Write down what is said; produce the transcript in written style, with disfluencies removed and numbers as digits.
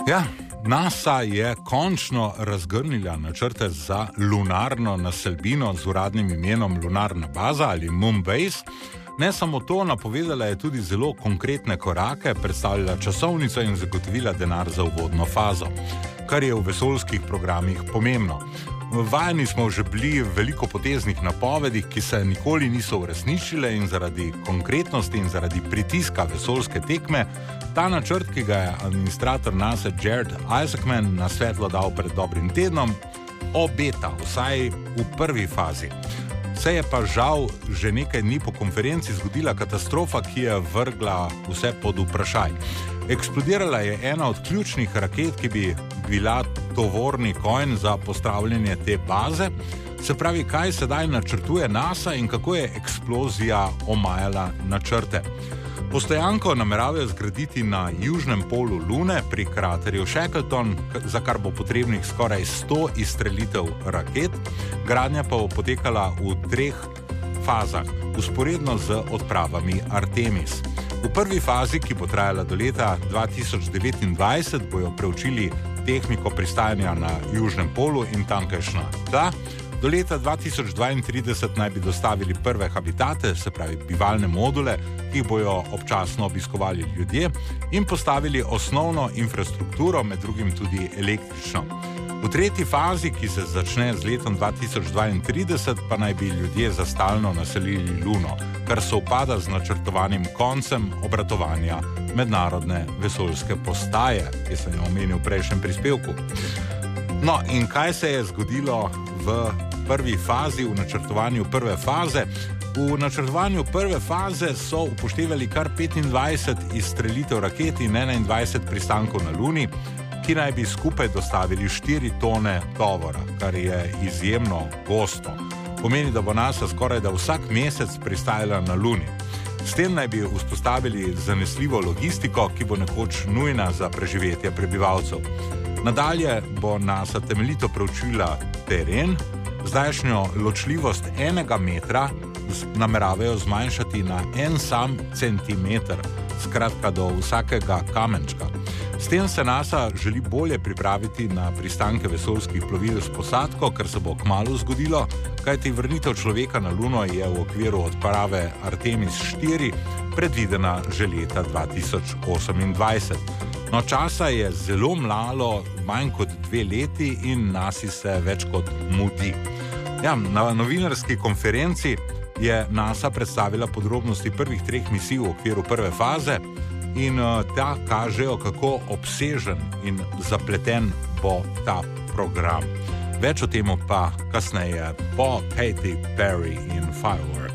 Ja, NASA je končno razgrnila načrte za lunarno naselbino z uradnim imenom Lunarna baza ali Moon Base. Ne samo to, napovedala je tudi zelo konkretne korake, predstavljala časovnico in zagotovila denar za uvodno fazo, kar je v vesoljskih programih pomembno. Vajeni smo že bili veliko poteznih napovedih, ki se nikoli niso uresničile in zaradi konkretnosti in zaradi pritiska vesoljske tekme, ta načrt, ki ga je administrator NASA Jared Isaacman na svetlo dal pred dobrim tednom, obeta, vsaj v prvi fazi. Se je pa žal že nekaj dni po konferenci zgodila katastrofa, ki je vrgla vse pod vprašaj. Eksplodirala je ena od ključnih raket, ki bi bila tovorni konj za postavljanje te baze. Se pravi, kaj sedaj načrtuje NASA in kako je eksplozija omajala načrte. Postojanko nameravajo zgraditi na južnem polu Lune pri kraterju Shackleton, za kar bo potrebnih skoraj 100 izstrelitev raket. Gradnja pa bo potekala v 3 fazah, vzporedno z odpravami Artemis. V prvi fazi, ki bo trajala do leta 2029, bojo preučili tehniko pristajanja na južnem polu in tamkajšnja tla. Do leta 2032 naj bi dostavili prve habitate, se pravi bivalne module, ki jih bojo občasno obiskovali ljudje, in postavili osnovno infrastrukturo, med drugim tudi električno. V tretji fazi, ki se začne z letom 2032, pa naj bi ljudje za stalno naselili Luno, kar sovpada z načrtovanim koncem obratovanja mednarodne vesoljske postaje, ki sem jo omenil v prejšnjem prispevku. No, in kaj se je zgodilo v prvi fazi, v načrtovanju prve faze? V načrtovanju prve faze so upoštevali kar 25 izstrelitev raket in 21 pristankov na Luni, ki naj bi skupaj dostavili 4 tone tovora, kar je izjemno gosto. Pomeni, da bo NASA skoraj da vsak mesec pristajala na Luni. S tem naj bi vzpostavili zanesljivo logistiko, ki bo nekoč nujna za preživetje prebivalcev. Nadalje bo NASA temeljito preučila teren, zdajšnjo ločljivost 1 metra nameravajo zmanjšati na 1 sam centimeter, skratka do vsakega kamenčka. S tem se NASA želi bolje pripraviti na pristanke vesoljskih plovil s posadko, kar se bo kmalu zgodilo, kajti vrnitev človeka na Luno je v okviru odprave Artemis 4 predvidena že leta 2028. No, časa je zelo malo, manj kot 2 leti in NASA se več kot mudi. Ja, na novinarski konferenci je NASA predstavila podrobnosti prvih 3 misij v okviru prve faze in ta kažejo, kako obsežen in zapleten bo ta program. Več o tem pa kasneje po Katy Perry in Firework.